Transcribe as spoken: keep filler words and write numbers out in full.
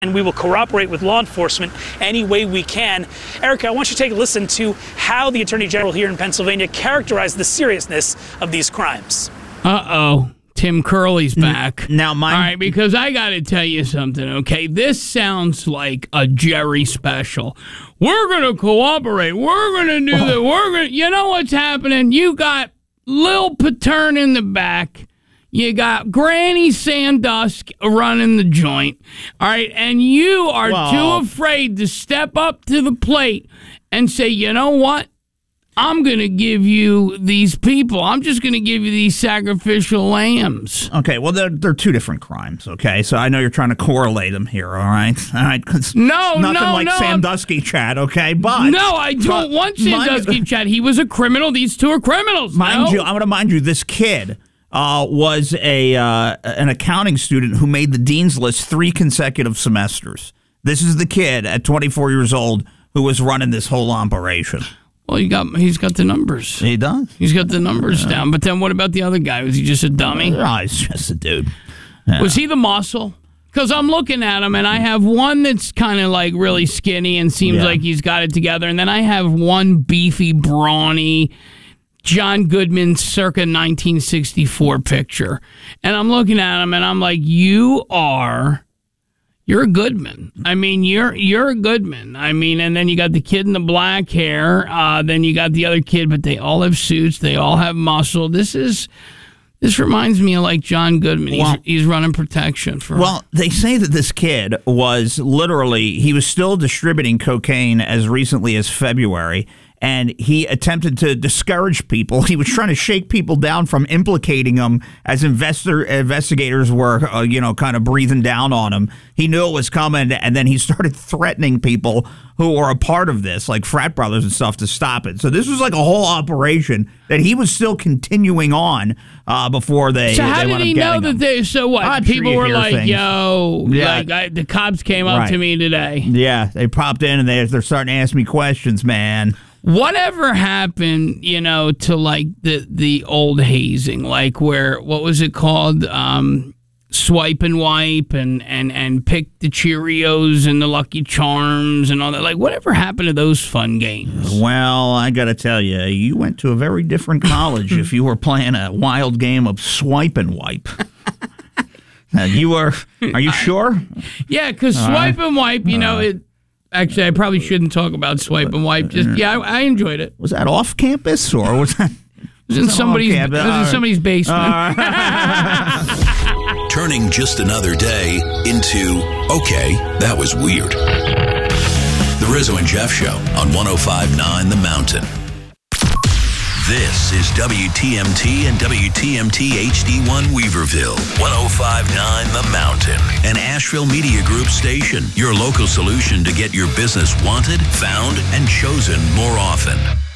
and we will cooperate with law enforcement any way we can. Erica, I want you to take a listen to how the Attorney General here in Pennsylvania characterized the seriousness of these crimes. Uh-oh. Tim Curley's back. Now, my... All right, because I got to tell you something, okay? This sounds like a Jerry special. We're going to cooperate. We're going to do that. We're going to... You know what's happening? You got Lil Patern in the back. You got Granny Sandusk running the joint. All right, and you are Well... too afraid to step up to the plate and say, you know what? I'm going to give you these people. I'm just going to give you these sacrificial lambs. Okay, well, they're, they're two different crimes, okay? So I know you're trying to correlate them here, all right? All right, 'cause No, nothing no, like no, Sandusky, Chad, okay? But No, I don't but want mind- Sandusky, Chad. He was a criminal. These two are criminals. Mind no? you, I'm going to mind you, this kid uh, was a uh, an accounting student who made the dean's list three consecutive semesters. This is the kid at twenty-four years old who was running this whole operation. Well, you got, he's got the numbers. He does? He's got the numbers down. But then what about the other guy? Was he just a dummy? No, he's just a dude. Yeah. Was he the muscle? Because I'm looking at him, and I have one that's kind of like really skinny and seems Yeah. like he's got it together. And then I have one beefy, brawny, John Goodman circa nineteen sixty-four picture. And I'm looking at him, and I'm like, you are... You're a Goodman. I mean, you're you're a Goodman. I mean, and then you got the kid in the black hair. Uh, then you got the other kid, but they all have suits. They all have muscle. This is this reminds me of like John Goodman. He's, Well- he's running protection for. Well, they say that this kid was literally, he was still distributing cocaine as recently as February, and he attempted to discourage people. He was trying to shake people down from implicating them as investor investigators were, uh, you know, kind of breathing down on him. He knew it was coming, and then he started threatening people who were a part of this, like frat brothers and stuff, to stop it. So this was like a whole operation that he was still continuing on uh, before they. so how they did wound he up know getting that him. they? So what? I'm sure People you were hear like, things. "Yo, Yeah. like I, the cops came up Right. to me today." Yeah, they popped in and they, they're starting to ask me questions, man. Whatever happened, you know, to like the the old hazing, like where what was it called? Um, swipe and wipe and, and, and pick the Cheerios and the Lucky Charms and all that. Like, whatever happened to those fun games? Well, I got to tell you, you went to a very different college if you were playing a wild game of swipe and wipe. Now, you were, are you sure? Yeah, because swipe and wipe, you know, it. Actually, I probably shouldn't talk about swipe and wipe. Just yeah, I, I enjoyed it. Was that off campus or was that? It was in that somebody's, on it campus? was in All right. somebody's basement. Turning just another day into, okay, that was weird. The Rizzo and Jeff Show on one oh five point nine The Mountain. This is W T M T and W T M T H D one Weaverville, one oh five point nine The Mountain, an Asheville Media Group station, your local solution to get your business wanted, found, and chosen more often.